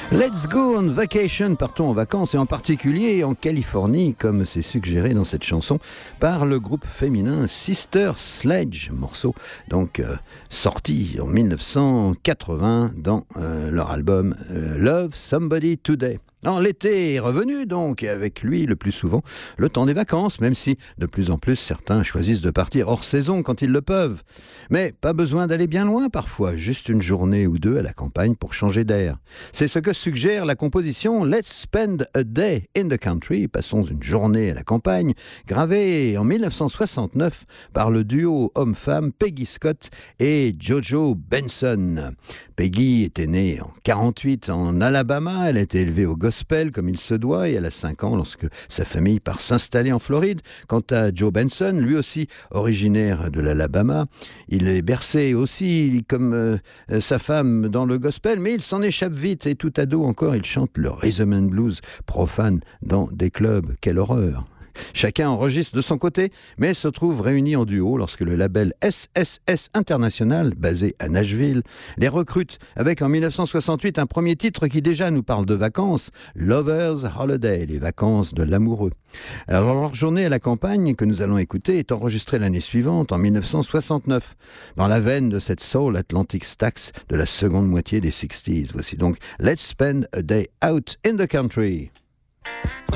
Let's go on vacation, partons en vacances et en particulier en Californie comme c'est suggéré dans cette chanson par le groupe féminin Sister Sledge, morceau donc sorti en 1980 dans leur album Love Somebody Today. Alors, l'été est revenu donc, et avec lui le plus souvent le temps des vacances, même si de plus en plus certains choisissent de partir hors saison quand ils le peuvent. Mais pas besoin d'aller bien loin parfois, juste une journée ou deux à la campagne pour changer d'air. C'est ce que suggère la composition Let's Spend a Day in the Country, passons une journée à la campagne, gravée en 1969 par le duo homme-femme Peggy Scott et Jojo Benson. Peggy était née en 1948 en Alabama, elle a été élevée au gospel comme il se doit et elle a 5 ans lorsque sa famille part s'installer en Floride. Quant à Joe Benson, lui aussi originaire de l'Alabama, il est bercé aussi comme sa femme dans le gospel, mais il s'en échappe vite et tout ado encore, il chante le rhythm and blues profane dans des clubs. Quelle horreur! Chacun enregistre de son côté, mais se trouve réunis en duo lorsque le label SSS International, basé à Nashville, les recrute avec en 1968 un premier titre qui déjà nous parle de vacances, Lover's Holiday, les vacances de l'amoureux. Alors leur journée à la campagne que nous allons écouter est enregistrée l'année suivante, en 1969, dans la veine de cette soul Atlantic Stax de la seconde moitié des 60s. Voici donc Let's Spend a Day Out in the Country.